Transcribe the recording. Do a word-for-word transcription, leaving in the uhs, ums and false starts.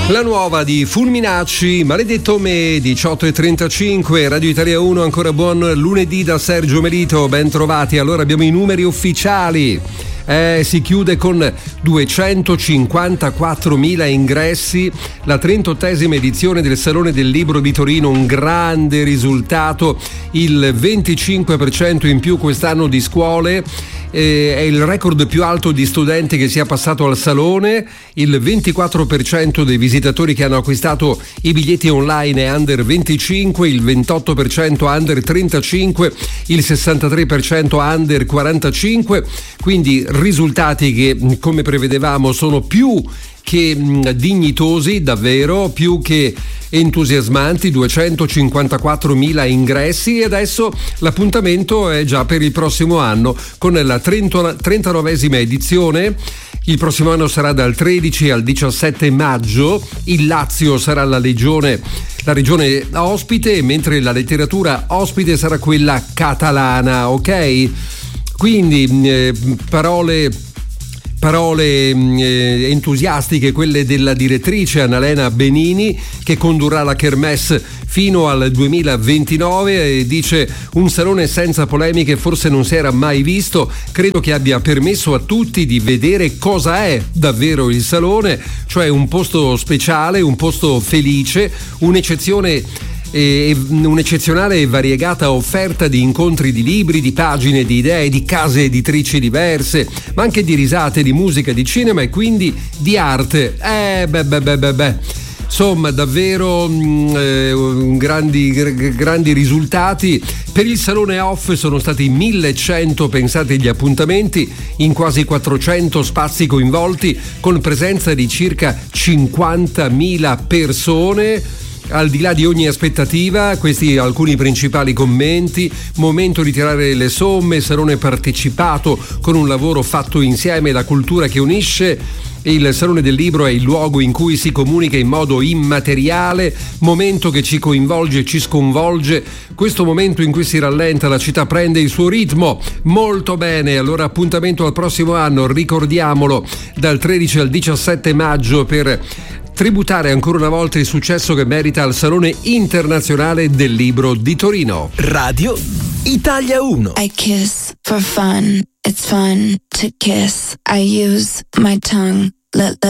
La nuova di Fulminacci, Maledetto me, diciotto e trentacinque, Radio Italia uno, ancora buon lunedì da Sergio Melito, ben trovati. Allora abbiamo i numeri ufficiali. Eh, si chiude con duecentocinquantaquattromila ingressi, la trentottesima edizione del Salone del Libro di Torino, un grande risultato, il venticinque per cento in più quest'anno di scuole. Eh, è il record più alto di studenti che sia passato al salone, il ventiquattro per cento dei visitatori che hanno acquistato i biglietti online è under venticinque, il ventotto per cento under trentacinque, il sessantatré per cento under quarantacinque, quindi risultati che, come prevedevamo, sono più che dignitosi, davvero, più che entusiasmanti, duecentocinquantaquattromila ingressi, e adesso l'appuntamento è già per il prossimo anno con la trentanovesima edizione. Il prossimo anno sarà dal tredici al diciassette maggio, il Lazio sarà la regione, la regione ospite, mentre la letteratura ospite sarà quella catalana, ok? Quindi eh, parole... Parole eh, entusiastiche, quelle della direttrice Annalena Benini, che condurrà la Kermesse fino al duemilaventinove, e dice: un salone senza polemiche forse non si era mai visto, credo che abbia permesso a tutti di vedere cosa è davvero il salone, cioè un posto speciale, un posto felice, un'eccezione e un'eccezionale e variegata offerta di incontri di libri, di pagine, di idee, di case editrici diverse, ma anche di risate, di musica, di cinema e quindi di arte. Eh beh beh beh beh beh. Insomma, davvero mh, eh, grandi, g- grandi risultati. Per il Salone Off sono stati millecento, pensate, gli appuntamenti in quasi quattrocento spazi coinvolti, con presenza di circa cinquantamila persone. Al di là di ogni aspettativa, questi alcuni principali commenti: momento di tirare le somme, salone partecipato con un lavoro fatto insieme, la cultura che unisce. Il Salone del Libro è il luogo in cui si comunica in modo immateriale, momento che ci coinvolge e ci sconvolge, questo momento in cui si rallenta, la città prende il suo ritmo. Molto bene, allora appuntamento al prossimo anno, ricordiamolo, dal tredici al diciassette maggio, per tributare ancora una volta il successo che merita al Salone Internazionale del Libro di Torino. Radio Italia uno. I kiss for fun. It's fun to kiss. I use my tongue. Let, let